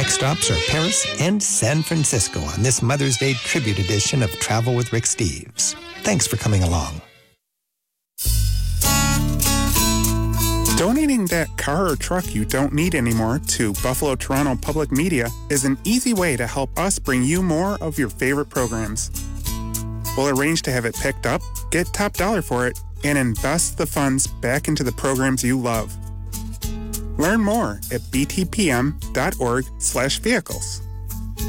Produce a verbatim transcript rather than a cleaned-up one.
next stops are Paris and San Francisco on this Mother's Day tribute edition of Travel with Rick Steves. Thanks for coming along. Donating that car or truck you don't need anymore to Buffalo Toronto Public Media is an easy way to help us bring you more of your favorite programs. We'll arrange to have it picked up, get top dollar for it, and invest the funds back into the programs you love. Learn more at btpm.org slash vehicles.